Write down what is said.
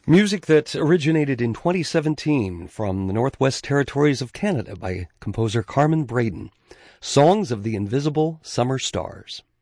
Music that originated in 2017 from the Northwest Territories of Canada by composer Carmen Braden. Songs of the Invisible Summer Stars.